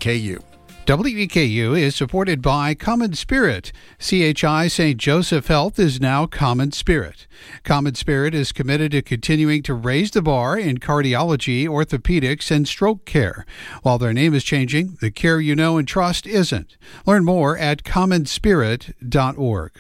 WEKU. WEKU is supported by Common Spirit. CHI St. Joseph Health is now Common Spirit. Common Spirit is committed to continuing to raise the bar in cardiology, orthopedics, and stroke care. While their name is changing, the care you know and trust isn't. Learn more at commonspirit.org.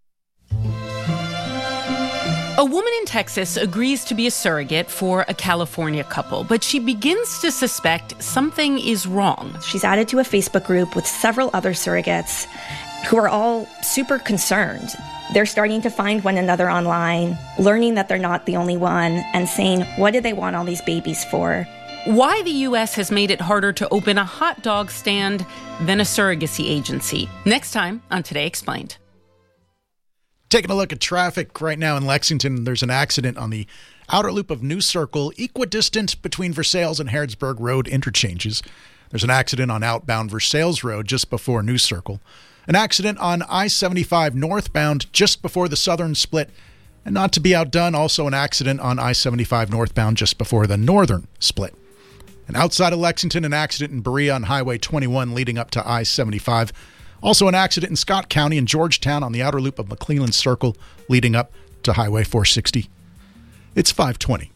A woman in Texas agrees to be a surrogate for a California couple, but she begins to suspect something is wrong. She's added to a Facebook group with several other surrogates who are all super concerned. They're starting to find one another online, learning that they're not the only one, and saying, what do they want all these babies for? Why the U.S. has made it harder to open a hot dog stand than a surrogacy agency. Next time on Today Explained. Taking a look at traffic right now in Lexington, there's an accident on the outer loop of New Circle, equidistant between Versailles and Harrodsburg Road interchanges. There's an accident on outbound Versailles Road just before New Circle. An accident on I-75 northbound just before the southern split. And not to be outdone, also an accident on I-75 northbound just before the northern split. And outside of Lexington, an accident in Berea on Highway 21 leading up to I-75. Also an accident in Scott County and Georgetown on the outer loop of McClellan Circle leading up to Highway 460. It's 5:20.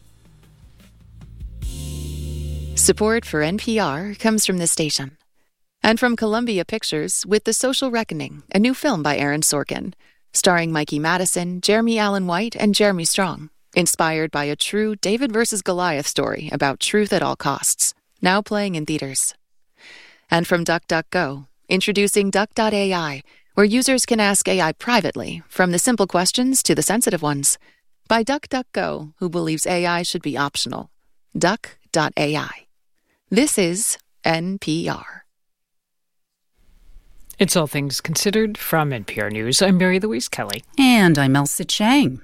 Support for NPR comes from this station. And from Columbia Pictures with The Social Reckoning, a new film by Aaron Sorkin, starring Mikey Madison, Jeremy Allen White, and Jeremy Strong. Inspired by a true David versus Goliath story about truth at all costs. Now playing in theaters. And from DuckDuckGo, introducing Duck.ai, where users can ask AI privately, from the simple questions to the sensitive ones. By DuckDuckGo, who believes AI should be optional. Duck.ai. This is NPR. It's All Things Considered from NPR News. I'm Mary Louise Kelly. And I'm Elsa Chang.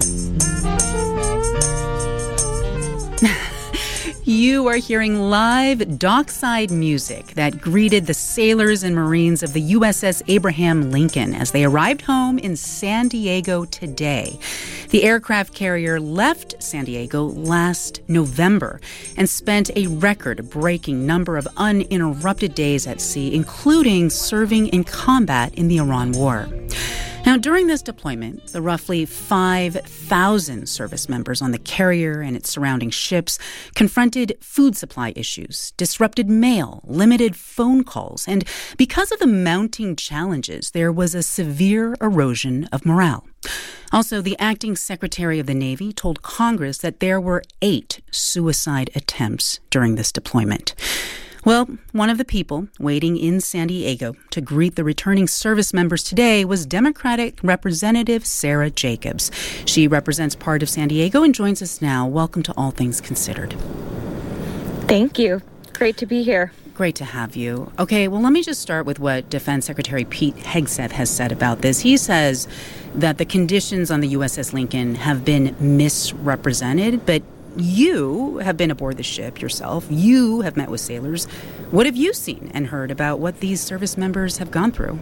You are hearing live dockside music that greeted the sailors and Marines of the USS Abraham Lincoln as they arrived home in San Diego today. The aircraft carrier left San Diego last November and spent a record-breaking number of uninterrupted days at sea, including serving in combat in the Iran War. Now, during this deployment, the roughly 5,000 service members on the carrier and its surrounding ships confronted food supply issues, disrupted mail, limited phone calls, and because of the mounting challenges, there was a severe erosion of morale. Also, the acting Secretary of the Navy told Congress that there were 8 suicide attempts during this deployment. Well, one of the people waiting in San Diego to greet the returning service members today was Democratic Representative Sarah Jacobs. She represents part of San Diego and joins us now. Welcome to All Things Considered. Thank you. Great to be here. Great to have you. Okay, well, let me just start with what Defense Secretary Pete Hegseth has said about this. He says that the conditions on the USS Lincoln have been misrepresented, but you have been aboard the ship yourself. You have met with sailors. What have you seen and heard about what these service members have gone through?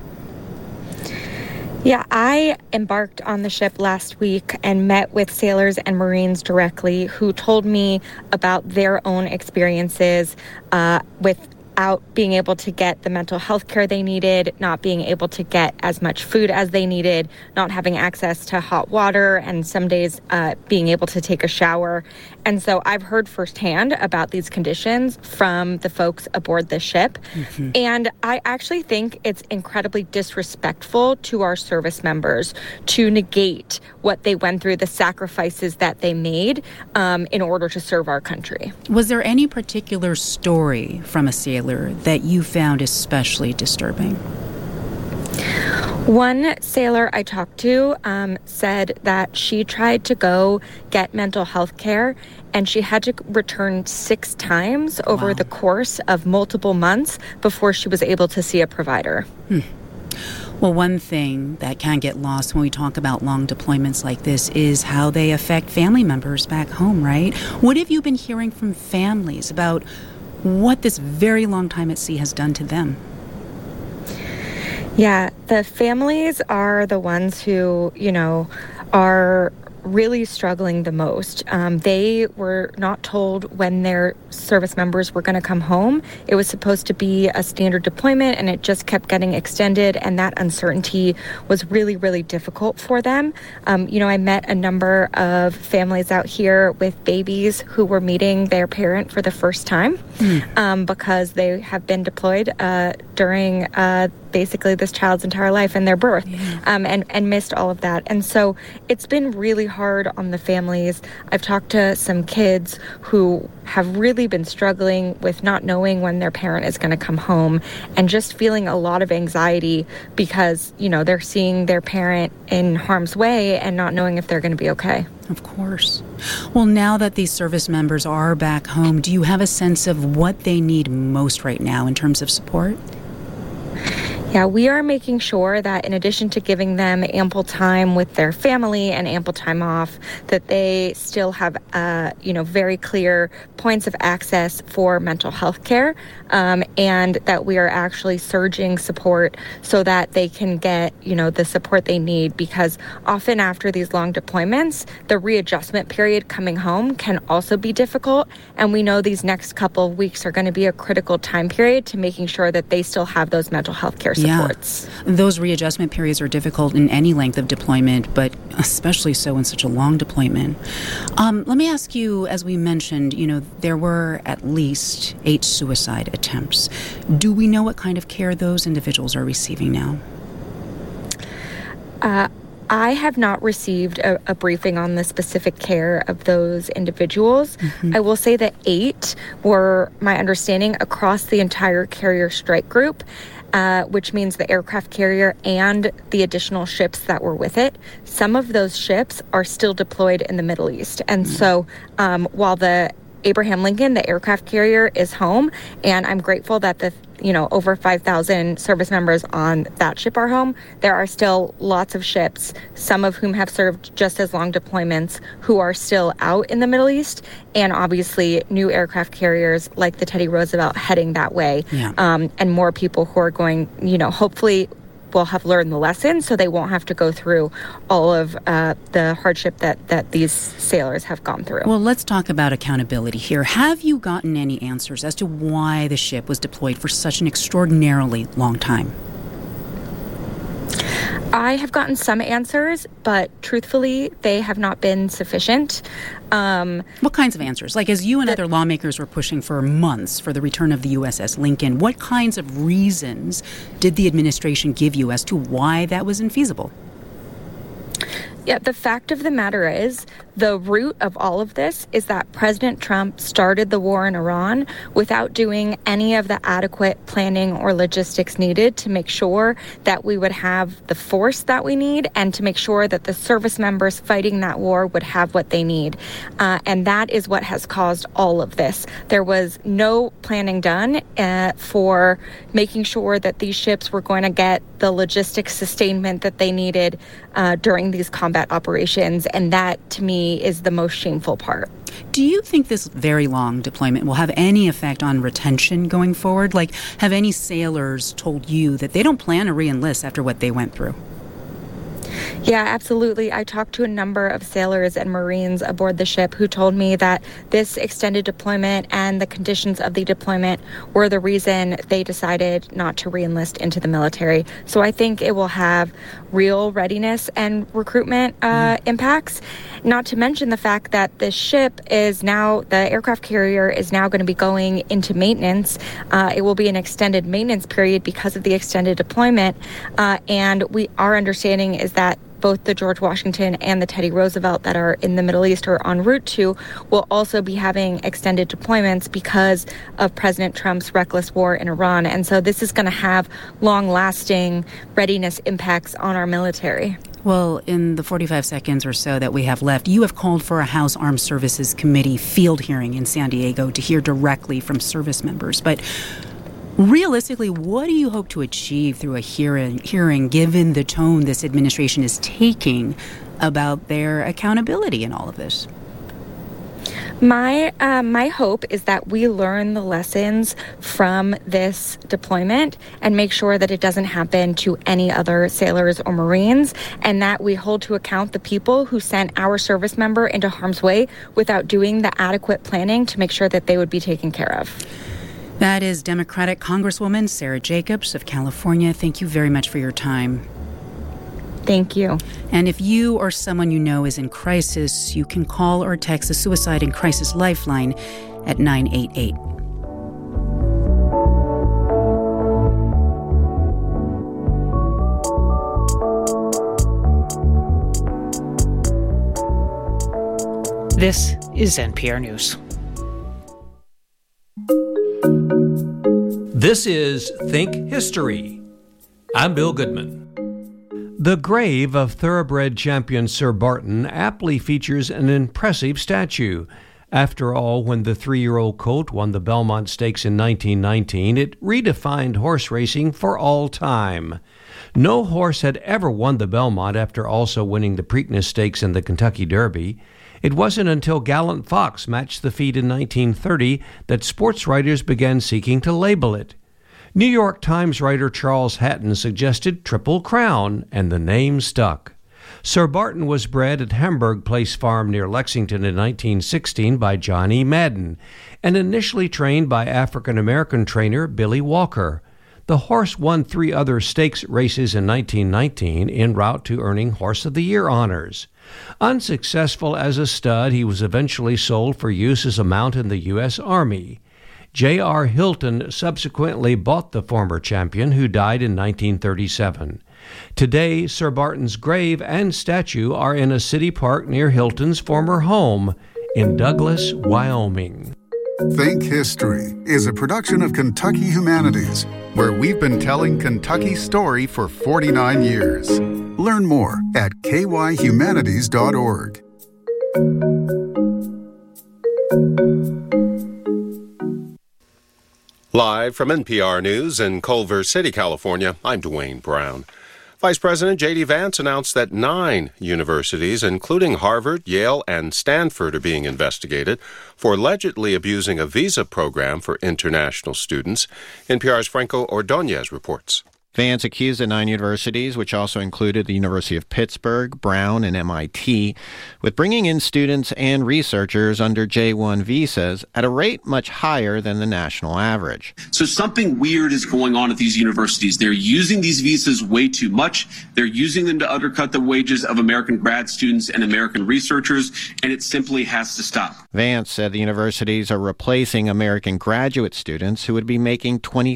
Yeah, I embarked on the ship last week and met with sailors and Marines directly who told me about their own experiences without being able to get the mental health care they needed, not being able to get as much food as they needed, not having access to hot water, and some days being able to take a shower. And so I've heard firsthand about these conditions from the folks aboard the ship. Mm-hmm. And I actually think it's incredibly disrespectful to our service members to negate what they went through, the sacrifices that they made in order to serve our country. Was there any particular story from a sailor that you found especially disturbing? One sailor I talked to said that she tried to go get mental health care and she had to return 6 times over the course of multiple months before she was able to see a provider. Well, one thing that can get lost when we talk about long deployments like this is how they affect family members back home, right? What have you been hearing from families about what this very long time at sea has done to them? Yeah, the families are the ones who, are really struggling the most. They were not told when their service members were going to come home. It was supposed to be a standard deployment, and it just kept getting extended, and that uncertainty was really, really difficult for them. I met a number of families out here with babies who were meeting their parent for the first time because they have been deployed during basically this child's entire life and their birth, and missed all of that. And so it's been really hard on the families. I've talked to some kids who have really been struggling with not knowing when their parent is going to come home and just feeling a lot of anxiety because, they're seeing their parent in harm's way and not knowing if they're going to be okay. Of course. Well, now that these service members are back home, do you have a sense of what they need most right now in terms of support? Yeah, we are making sure that in addition to giving them ample time with their family and ample time off, that they still have, very clear points of access for mental health care, and that we are actually surging support so that they can get, the support they need, because often after these long deployments, the readjustment period coming home can also be difficult. And we know these next couple of weeks are going to be a critical time period to making sure that they still have those mental health care supports. Yeah. Those readjustment periods are difficult in any length of deployment, but especially so in such a long deployment. Let me ask you, as we mentioned, there were at least 8 suicide attempts. Do we know what kind of care those individuals are receiving now? I have not received a briefing on the specific care of those individuals. I will say that 8 were, my understanding, across the entire carrier strike group, which means the aircraft carrier and the additional ships that were with it. Some of those ships are still deployed in the Middle East. And so while the Abraham Lincoln, the aircraft carrier, is home, and I'm grateful that the over 5,000 service members on that ship are home, there are still lots of ships, some of whom have served just as long deployments, who are still out in the Middle East, and obviously new aircraft carriers like the Teddy Roosevelt heading that way, and more people who are going, hopefully will have learned the lesson so they won't have to go through all of the hardship that these sailors have gone through. Well, let's talk about accountability here. Have you gotten any answers as to why the ship was deployed for such an extraordinarily long time? I have gotten some answers, but truthfully, they have not been sufficient. What kinds of answers? Like, as you and other lawmakers were pushing for months for the return of the USS Lincoln, what kinds of reasons did the administration give you as to why that was infeasible? Yeah, the fact of the matter is, the root of all of this is that President Trump started the war in Iran without doing any of the adequate planning or logistics needed to make sure that we would have the force that we need and to make sure that the service members fighting that war would have what they need. And that is what has caused all of this. There was no planning done for making sure that these ships were going to get the logistics sustainment that they needed during these combat operations. And that, to me, is the most shameful part. Do you think this very long deployment will have any effect on retention going forward? Like, have any sailors told you that they don't plan to re-enlist after what they went through? Yeah, absolutely. I talked to a number of sailors and Marines aboard the ship who told me that this extended deployment and the conditions of the deployment were the reason they decided not to re-enlist into the military. So I think it will have real readiness and recruitment impacts, not to mention the fact that the ship is now, the aircraft carrier is now going to be going into maintenance. It will be an extended maintenance period because of the extended deployment. And our understanding is that both the George Washington and the Teddy Roosevelt that are in the Middle East or en route to will also be having extended deployments because of President Trump's reckless war in Iran. And so this is going to have long-lasting readiness impacts on our military. Well, in the 45 seconds or so that we have left, you have called for a House Armed Services Committee field hearing in San Diego to hear directly from service members. But realistically, what do you hope to achieve through a hearing given the tone this administration is taking about their accountability in all of this? My hope is that we learn the lessons from this deployment and make sure that it doesn't happen to any other sailors or Marines, and that we hold to account the people who sent our service member into harm's way without doing the adequate planning to make sure that they would be taken care of. That is Democratic Congresswoman Sarah Jacobs of California. Thank you very much for your time. Thank you. And if you or someone you know is in crisis, you can call or text the Suicide and Crisis Lifeline at 988. This is NPR News. This is Think History. I'm Bill Goodman. The grave of thoroughbred champion Sir Barton aptly features an impressive statue. After all, when the 3-year-old colt won the Belmont Stakes in 1919, it redefined horse racing for all time. No horse had ever won the Belmont after also winning the Preakness Stakes and the Kentucky Derby. It wasn't until Gallant Fox matched the feat in 1930 that sports writers began seeking to label it. New York Times writer Charles Hatton suggested Triple Crown, and the name stuck. Sir Barton was bred at Hamburg Place Farm near Lexington in 1916 by John E. Madden, and initially trained by African-American trainer Billy Walker. The horse won 3 other stakes races in 1919 en route to earning Horse of the Year honors. Unsuccessful as a stud, he was eventually sold for use as a mount in the U.S. Army. J.R. Hilton subsequently bought the former champion, who died in 1937. Today, Sir Barton's grave and statue are in a city park near Hilton's former home in Douglas, Wyoming. Think History is a production of Kentucky Humanities, where we've been telling Kentucky's story for 49 years. Learn more at kyhumanities.org. Live from NPR News in Culver City, California, I'm Dwayne Brown. Vice President J.D. Vance announced that 9 universities, including Harvard, Yale, and Stanford, are being investigated for allegedly abusing a visa program for international students. NPR's Franco Ordonez reports. Vance accused the 9 universities, which also included the University of Pittsburgh, Brown, and MIT, with bringing in students and researchers under J-1 visas at a rate much higher than the national average. So something weird is going on at these universities. They're using these visas way too much. They're using them to undercut the wages of American grad students and American researchers, and it simply has to stop. Vance said the universities are replacing American graduate students who would be making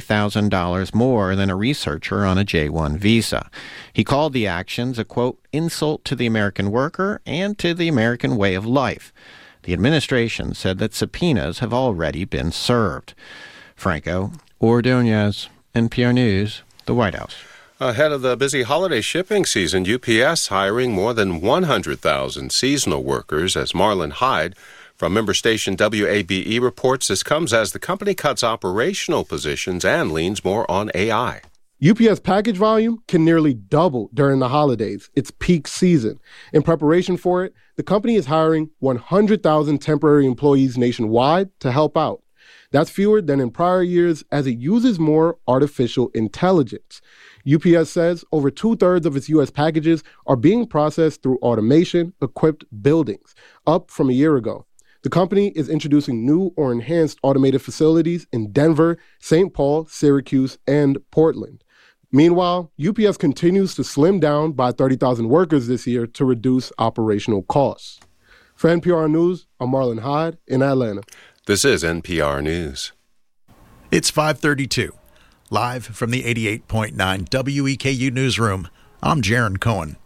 $20,000 more than a researcher on a J-1 visa. He called the actions a, quote, insult to the American worker and to the American way of life. The administration said that subpoenas have already been served. Franco Ordonez, NPR News, the White House. Ahead of the busy holiday shipping season, UPS hiring more than 100,000 seasonal workers, as Marlon Hyde from member station WABE reports. This comes as the company cuts operational positions and leans more on AI. UPS package volume can nearly double during the holidays, its peak season. In preparation for it, the company is hiring 100,000 temporary employees nationwide to help out. That's fewer than in prior years as it uses more artificial intelligence. UPS says over 2/3 of its U.S. packages are being processed through automation-equipped buildings, up from a year ago. The company is introducing new or enhanced automated facilities in Denver, St. Paul, Syracuse, and Portland. Meanwhile, UPS continues to slim down by 30,000 workers this year to reduce operational costs. For NPR News, I'm Marlon Hyde in Atlanta. This is NPR News. It's 5:32. Live from the 88.9 WEKU newsroom, I'm Jaron Cohen.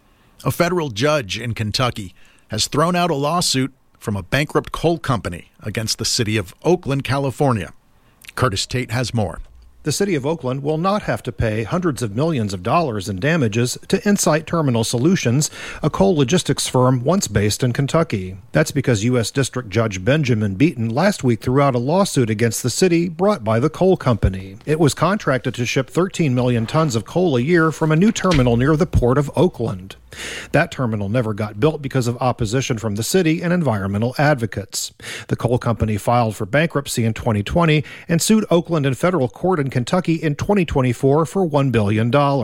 A federal judge in Kentucky has thrown out a lawsuit from a bankrupt coal company against the city of Oakland, California. Curtis Tate has more. The city of Oakland will not have to pay hundreds of millions of dollars in damages to Insight Terminal Solutions, a coal logistics firm once based in Kentucky. That's because U.S. District Judge Benjamin Beaton last week threw out a lawsuit against the city brought by the coal company. It was contracted to ship 13 million tons of coal a year from a new terminal near the port of Oakland. That terminal never got built because of opposition from the city and environmental advocates. The coal company filed for bankruptcy in 2020 and sued Oakland in federal court in Kentucky in 2024 for $1 billion.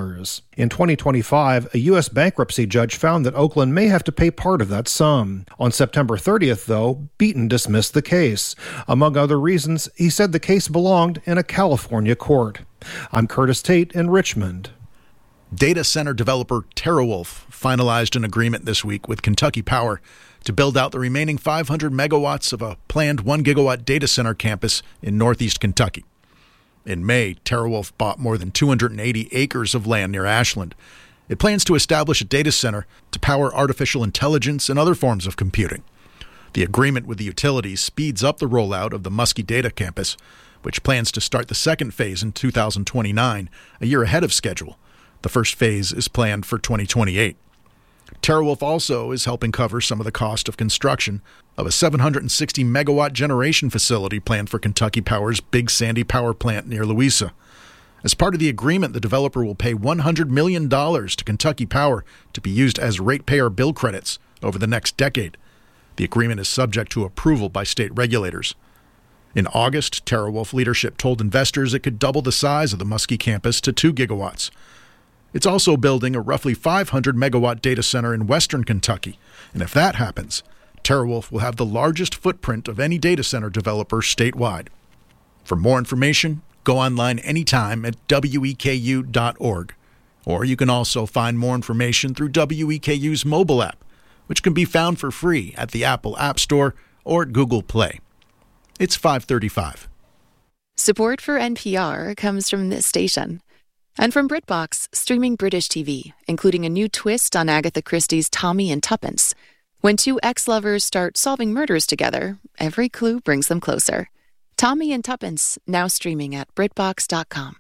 In 2025, a U.S. bankruptcy judge found that Oakland may have to pay part of that sum. On September 30th, though, Beaton dismissed the case. Among other reasons, he said the case belonged in a California court. I'm Curtis Tate in Richmond. Data center developer TeraWulf finalized an agreement this week with Kentucky Power to build out the remaining 500 megawatts of a planned 1 gigawatt data center campus in northeast Kentucky. In May, TeraWulf bought more than 280 acres of land near Ashland. It plans to establish a data center to power artificial intelligence and other forms of computing. The agreement with the utilities speeds up the rollout of the Muskie Data Campus, which plans to start the second phase in 2029, a year ahead of schedule. The first phase is planned for 2028. TeraWulf also is helping cover some of the cost of construction of a 760-megawatt generation facility planned for Kentucky Power's Big Sandy power plant near Louisa. As part of the agreement, the developer will pay $100 million to Kentucky Power to be used as ratepayer bill credits over the next decade. The agreement is subject to approval by state regulators. In August, TeraWulf leadership told investors it could double the size of the Muskie campus to 2 gigawatts. It's also building a roughly 500-megawatt data center in western Kentucky, and if that happens, TeraWulf will have the largest footprint of any data center developer statewide. For more information, go online anytime at weku.org, or you can also find more information through WEKU's mobile app, which can be found for free at the Apple App Store or at Google Play. It's 5:35. Support for NPR comes from this station. And from BritBox, streaming British TV, including a new twist on Agatha Christie's Tommy and Tuppence. When two ex-lovers start solving murders together, every clue brings them closer. Tommy and Tuppence, now streaming at BritBox.com.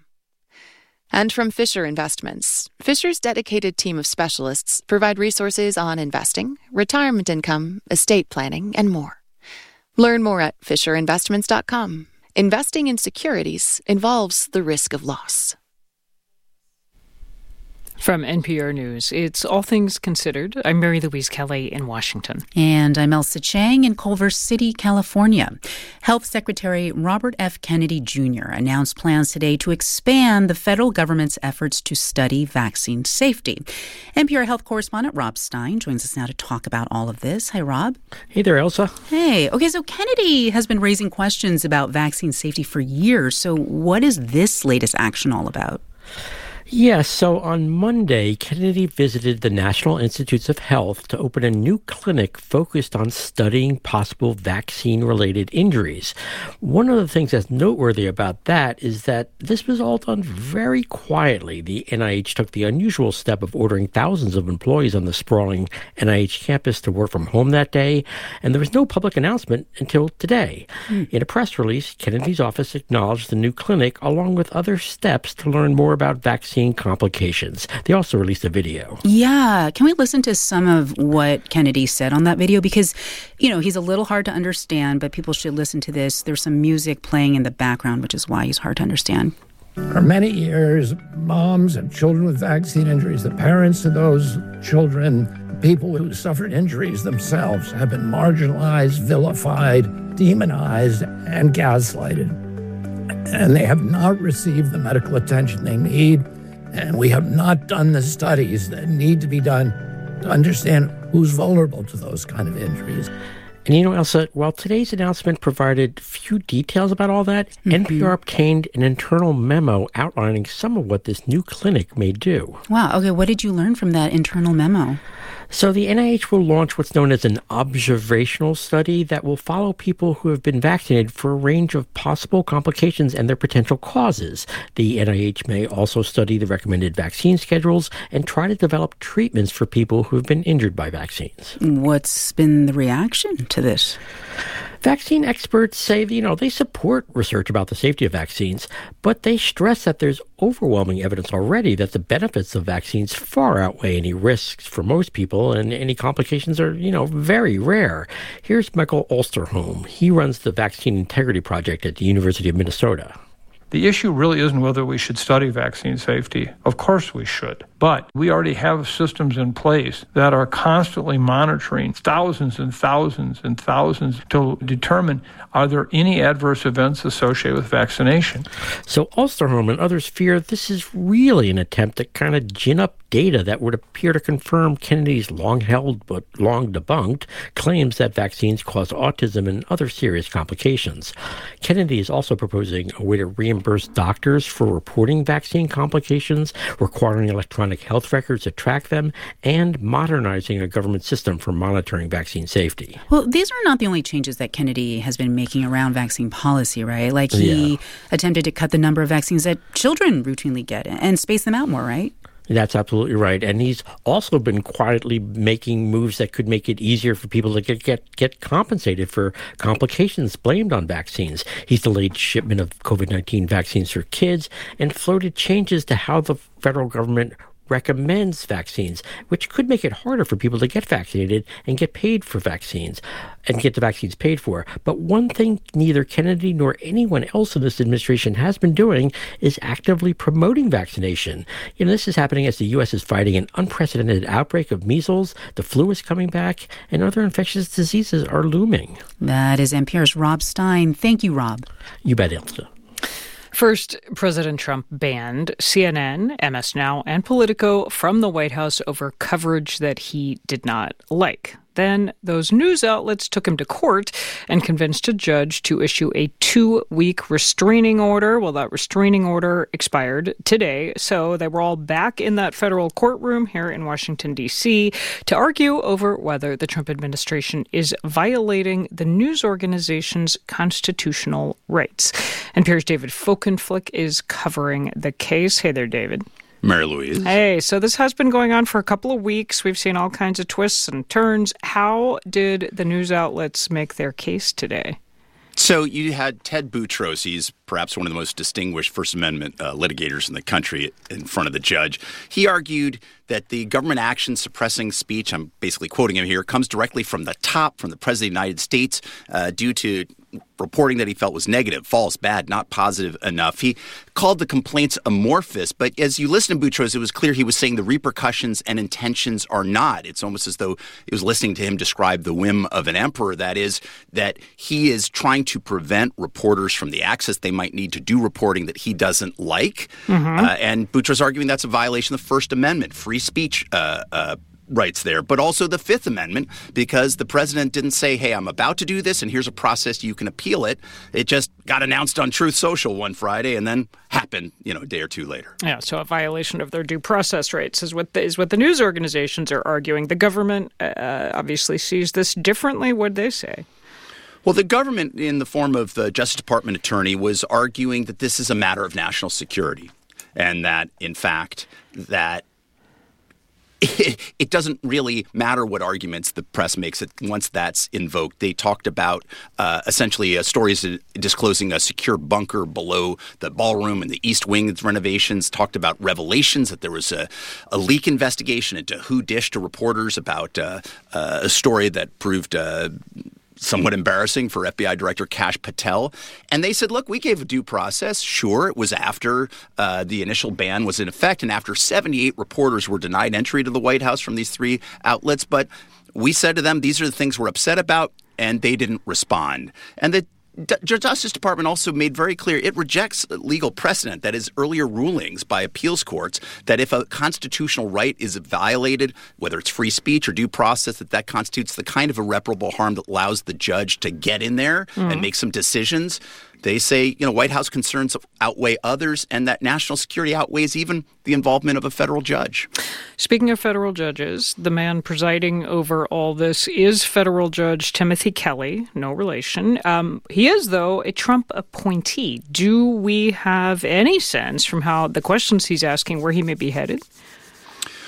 And from Fisher Investments, Fisher's dedicated team of specialists provide resources on investing, retirement income, estate planning, and more. Learn more at FisherInvestments.com. Investing in securities involves the risk of loss. From NPR News, it's All Things Considered. I'm Mary Louise Kelly in Washington. And I'm Elsa Chang in Culver City, California. Health Secretary Robert F. Kennedy Jr. announced plans today to expand the federal government's efforts to study vaccine safety. NPR health correspondent Rob Stein joins us now to talk about all of this. Hi, Rob. Hey there, Elsa. Hey. Okay, so Kennedy has been raising questions about vaccine safety for years. So what is this latest action all about? Yes, so on Monday, Kennedy visited the National Institutes of Health to open a new clinic focused on studying possible vaccine-related injuries. One of the things that's noteworthy about that is that this was all done very quietly. The NIH took the unusual step of ordering thousands of employees on the sprawling NIH campus to work from home that day, and there was no public announcement until today. In a press release, Kennedy's office acknowledged the new clinic along with other steps to learn more about vaccine complications. They also released a video. Yeah. Can we listen to some of what Kennedy said on that video? Because, you know, he's a little hard to understand, but people should listen to this. There's some music playing in the background, which is why he's hard to understand. For many years, moms and children with vaccine injuries, the parents of those children, people who suffered injuries themselves, have been marginalized, vilified, demonized, and gaslighted. And they have not received the medical attention they need. And we have not done the studies that need to be done to understand who's vulnerable to those kind of injuries. And you know, Elsa, while today's announcement provided few details about all that, NPR obtained an internal memo outlining some of what this new clinic may do. Wow. Okay, what did you learn from that internal memo? So the NIH will launch what's known as an observational study that will follow people who have been vaccinated for a range of possible complications and their potential causes. The NIH may also study the recommended vaccine schedules and try to develop treatments for people who have been injured by vaccines. What's been the reaction to this? Vaccine experts say, they support research about the safety of vaccines, but they stress that there's overwhelming evidence already that the benefits of vaccines far outweigh any risks for most people, and any complications are, very rare. Here's Michael Osterholm. He runs the Vaccine Integrity Project at the University of Minnesota. The issue really isn't whether we should study vaccine safety. Of course we should. But we already have systems in place that are constantly monitoring thousands and thousands and thousands to determine, are there any adverse events associated with vaccination? So Osterholm and others fear this is really an attempt to kind of gin up data that would appear to confirm Kennedy's long-held but long debunked claims that vaccines cause autism and other serious complications. Kennedy is also proposing a way to reimburse doctors for reporting vaccine complications, requiring electronic health records to track them, and modernizing a government system for monitoring vaccine safety. Well, these are not the only changes that Kennedy has been making around vaccine policy, right? Like he attempted to cut the number of vaccines that children routinely get and space them out more, right? That's absolutely right. And he's also been quietly making moves that could make it easier for people to get compensated for complications blamed on vaccines. He's delayed shipment of COVID-19 vaccines for kids and floated changes to how the federal government recommends vaccines, which could make it harder for people to get vaccinated and get paid for vaccines and get the vaccines paid for. But one thing neither Kennedy nor anyone else in this administration has been doing is actively promoting vaccination. This is happening as the U.S. is fighting an unprecedented outbreak of measles, the flu is coming back, and other infectious diseases are looming. That is NPR's Rob Stein. Thank you, Rob. You bet, Elsa. First, President Trump banned CNN, MS Now, and Politico from the White House over coverage that he did not like. Then those news outlets took him to court and convinced a judge to issue a 2-week restraining order. Well, that restraining order expired today, so they were all back in that federal courtroom here in Washington, D.C. to argue over whether the Trump administration is violating the news organization's constitutional rights. NPR's David Folkenflik is covering the case. Hey there, David. Mary Louise. Hey, so this has been going on for a couple of weeks. We've seen all kinds of twists and turns. How did the news outlets make their case today? So you had Ted Boutros. He's perhaps one of the most distinguished First Amendment litigators in the country in front of the judge. He argued that the government action suppressing speech, I'm basically quoting him here, comes directly from the top, from the President of the United States, due to reporting that he felt was negative, false, bad, not positive enough. He called the complaints amorphous, but as you listen to Boutros, it was clear he was saying the repercussions and intentions are not. It's almost as though it was listening to him describe the whim of an emperor, that is, that he is trying to prevent reporters from the access they might need to do reporting that he doesn't like. And Boutros arguing that's a violation of the First Amendment, free speech rights there, but also the Fifth Amendment, because the president didn't say, hey, I'm about to do this and here's a process you can appeal it. It just got announced on Truth Social one Friday and then happened, a day or two later. Yeah, so a violation of their due process rights is what the news organizations are arguing. The government obviously sees this differently. What'd they say? Well, the government, in the form of the Justice Department attorney, was arguing that this is a matter of national security and that, in fact, that it doesn't really matter what arguments the press makes once that's invoked. They talked about essentially stories disclosing a secure bunker below the ballroom and the East Wing renovations, talked about revelations that there was a leak investigation into who dished to reporters about a story that proved somewhat embarrassing for FBI Director Kash Patel. And they said, look, we gave a due process. Sure, it was after the initial ban was in effect and after 78 reporters were denied entry to the White House from these 3 outlets. But we said to them, these are the things we're upset about, and they didn't respond. And the Justice Department also made very clear it rejects legal precedent, that is, earlier rulings by appeals courts, that if a constitutional right is violated, whether it's free speech or due process, that constitutes the kind of irreparable harm that allows the judge to get in there and make some decisions. They say, White House concerns outweigh others and that national security outweighs even the involvement of a federal judge. Speaking of federal judges, the man presiding over all this is federal Judge Timothy Kelly, no relation. He is, though, a Trump appointee. Do we have any sense from how the questions he's asking where he may be headed?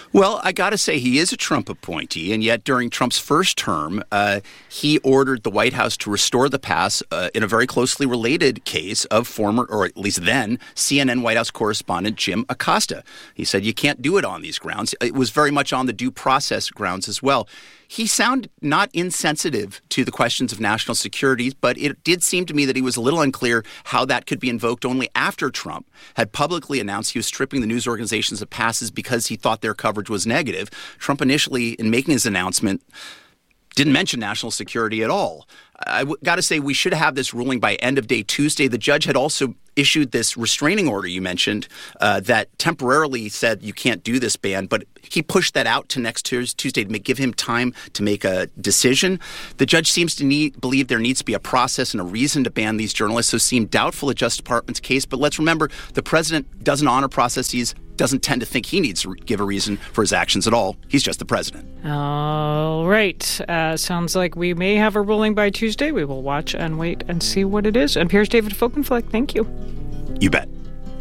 Well, I got to say, he is a Trump appointee, and yet during Trump's first term, he ordered the White House to restore the pass in a very closely related case of former, or at least then, CNN White House correspondent Jim Acosta. He said you can't do it on these grounds. It was very much on the due process grounds as well. He sounded not insensitive to the questions of national security, but it did seem to me that he was a little unclear how that could be invoked only after Trump had publicly announced he was stripping the news organizations of passes because he thought their coverage was negative. Trump initially, in making his announcement, didn't mention national security at all. I got to say, we should have this ruling by end of day Tuesday. The judge had also issued this restraining order you mentioned that temporarily said you can't do this ban, but he pushed that out to next Tuesday to give him time to make a decision. The judge seems to believe there needs to be a process and a reason to ban these journalists, so seemed doubtful of Justice Department's case. But let's remember, the president doesn't honor processes, doesn't tend to think he needs to give a reason for his actions at all. He's just the president. All right. Sounds like we may have a ruling by Tuesday. We will watch and wait and see what it is. And Piers David Folkenflik, thank you. You bet.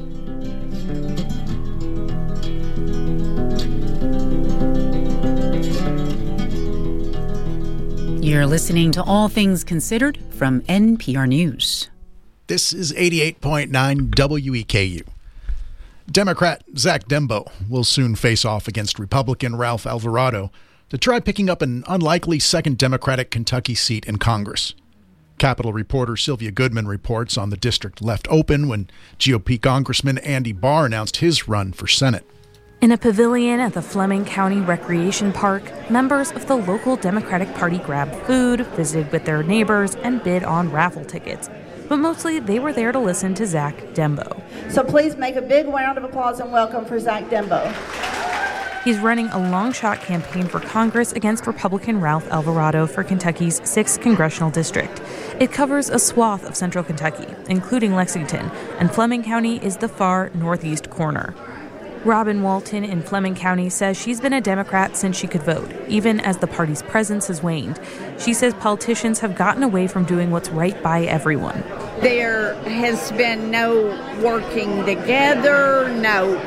You're listening to All Things Considered from NPR News. This is 88.9 WEKU. Democrat Zach Dembo will soon face off against Republican Ralph Alvarado to try picking up an unlikely second Democratic Kentucky seat in Congress. Capitol reporter Sylvia Goodman reports on the district left open when GOP Congressman Andy Barr announced his run for Senate. In a pavilion at the Fleming County Recreation Park, members of the local Democratic Party grabbed food, visited with their neighbors, and bid on raffle tickets. But mostly they were there to listen to Zach Dembo. So please make a big round of applause and welcome for Zach Dembo. He's running a long-shot campaign for Congress against Republican Ralph Alvarado for Kentucky's 6th congressional district. It covers a swath of central Kentucky, including Lexington, and Fleming County is the far northeast corner. Robin Walton in Fleming County says she's been a Democrat since she could vote, even as the party's presence has waned. She says politicians have gotten away from doing what's right by everyone. There has been no working together, no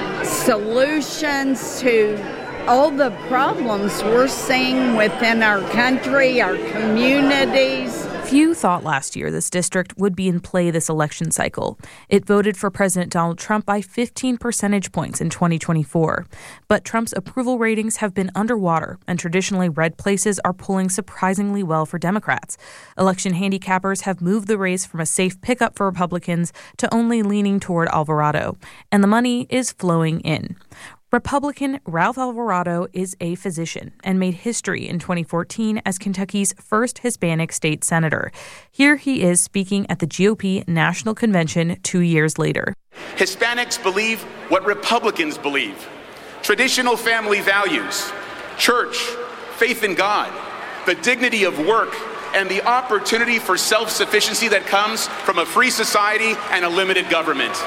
solutions to all the problems we're seeing within our country, our communities. Few thought last year this district would be in play this election cycle. It voted for President Donald Trump by 15 percentage points in 2024. But Trump's approval ratings have been underwater, and traditionally red places are polling surprisingly well for Democrats. Election handicappers have moved the race from a safe pickup for Republicans to only leaning toward Alvarado, and the money is flowing in. Republican Ralph Alvarado is a physician and made history in 2014 as Kentucky's first Hispanic state senator. Here he is speaking at the GOP National Convention 2 years later. Hispanics believe what Republicans believe. Traditional family values, church, faith in God, the dignity of work, and the opportunity for self-sufficiency that comes from a free society and a limited government.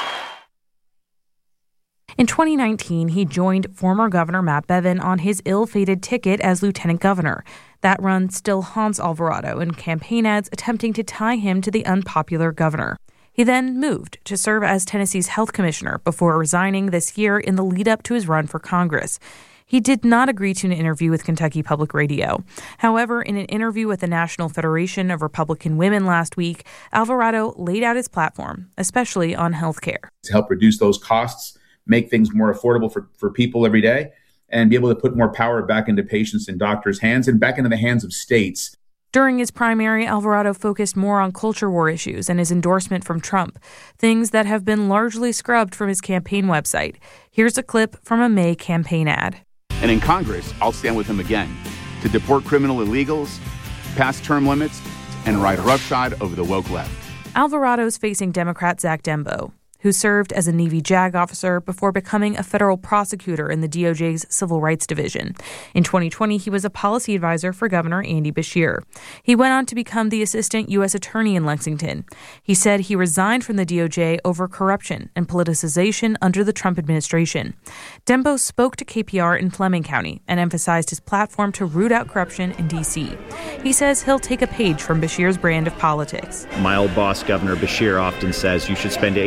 In 2019, he joined former Governor Matt Bevin on his ill-fated ticket as lieutenant governor. That run still haunts Alvarado in campaign ads attempting to tie him to the unpopular governor. He then moved to serve as Tennessee's health commissioner before resigning this year in the lead-up to his run for Congress. He did not agree to an interview with Kentucky Public Radio. However, in an interview with the National Federation of Republican Women last week, Alvarado laid out his platform, especially on health care. To help reduce those costs, make things more affordable for people every day, and be able to put more power back into patients' and doctors' hands and back into the hands of states. During his primary, Alvarado focused more on culture war issues and his endorsement from Trump, things that have been largely scrubbed from his campaign website. Here's a clip from a May campaign ad. And in Congress, I'll stand with him again to deport criminal illegals, pass term limits, and ride roughshod over the woke left. Alvarado's facing Democrat Zach Dembo, who served as a Navy JAG officer before becoming a federal prosecutor in the DOJ's Civil Rights Division. In 2020, he was a policy advisor for Governor Andy Beshear. He went on to become the assistant U.S. attorney in Lexington. He said he resigned from the DOJ over corruption and politicization under the Trump administration. Dembo spoke to KPR in Fleming County and emphasized his platform to root out corruption in D.C. He says he'll take a page from Beshear's brand of politics. My old boss, Governor Beshear, often says you should spend 80%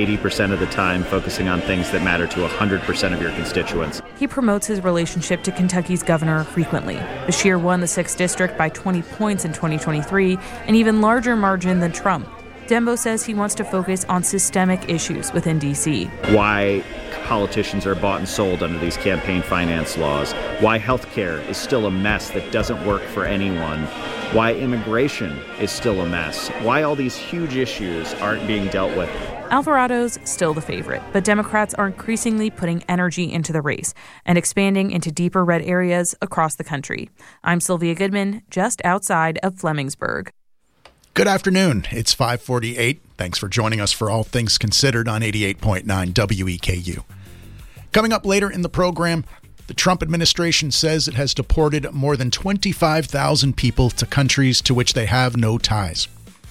99% of the time focusing on things that matter to 100% of your constituents. He promotes his relationship to Kentucky's governor frequently. Beshear won the 6th district by 20 points in 2023, an even larger margin than Trump. Dembo says he wants to focus on systemic issues within D.C. Why politicians are bought and sold under these campaign finance laws, why healthcare is still a mess that doesn't work for anyone, why immigration is still a mess, why all these huge issues aren't being dealt with. Alvarado's still the favorite, but Democrats are increasingly putting energy into the race and expanding into deeper red areas across the country. I'm Sylvia Goodman, just outside of Flemingsburg. Good afternoon. It's 5:48. Thanks for joining us for All Things Considered on 88.9 WEKU. Coming up later in the program, the Trump administration says it has deported more than 25,000 people to countries to which they have no ties.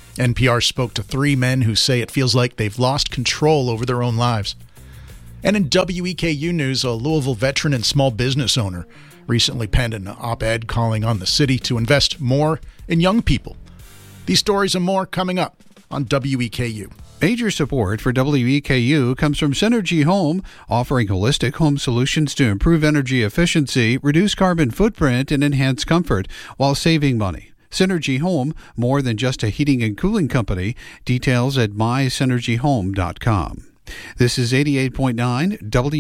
NPR spoke to 3 men who say it feels like they've lost control over their own lives. And in WEKU news, a Louisville veteran and small business owner recently penned an op-ed calling on the city to invest more in young people. These stories and more coming up on WEKU. Major support for WEKU comes from Synergy Home, offering holistic home solutions to improve energy efficiency, reduce carbon footprint, and enhance comfort while saving money. Synergy Home, more than just a heating and cooling company. Details at mysynergyhome.com. This is 88.9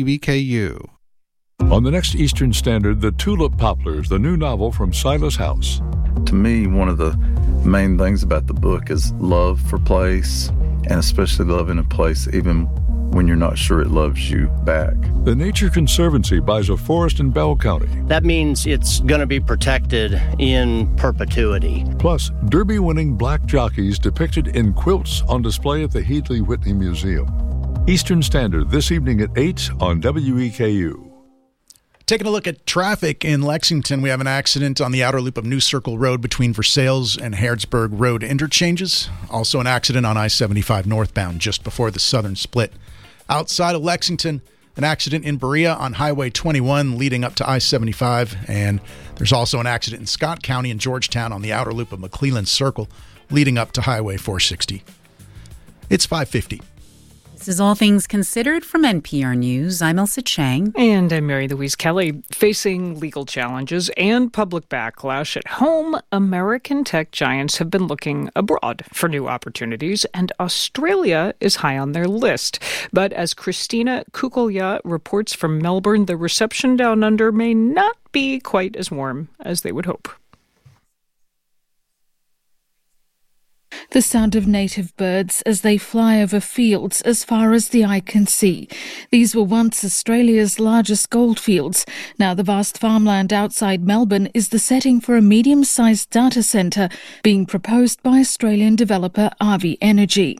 WEKU. On the next Eastern Standard, The Tulip Poplars, the new novel from Silas House. To me, one of the main things about the book is love for place, and especially love in a place even when you're not sure it loves you back. The Nature Conservancy buys a forest in Bell County. That means it's going to be protected in perpetuity. Plus, Derby-winning black jockeys depicted in quilts on display at the Headley Whitney Museum. Eastern Standard this evening at 8 on WEKU. Taking a look at traffic in Lexington, we have an accident on the outer loop of New Circle Road between Versailles and Harrodsburg Road interchanges. Also an accident on I-75 northbound just before the southern split. Outside of Lexington, an accident in Berea on Highway 21 leading up to I-75. And there's also an accident in Scott County and Georgetown on the outer loop of McClellan Circle leading up to Highway 460. It's 5:50. This is All Things Considered from NPR News. I'm Elsa Chang. And I'm Mary Louise Kelly. Facing legal challenges and public backlash at home, American tech giants have been looking abroad for new opportunities, and Australia is high on their list. But as Christina Kukulya reports from Melbourne, the reception down under may not be quite as warm as they would hope. The sound of native birds as they fly over fields as far as the eye can see. These were once Australia's largest goldfields. Now the vast farmland outside Melbourne is the setting for a medium-sized data centre being proposed by Australian developer Avi Energy.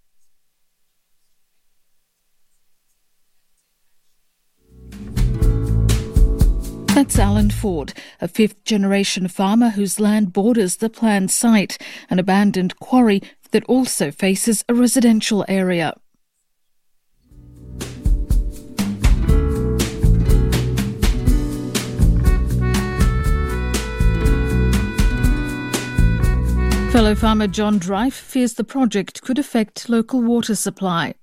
That's Alan Ford, a fifth-generation farmer whose land borders the planned site, an abandoned quarry that also faces a residential area. Fellow farmer John Drive fears the project could affect local water supply.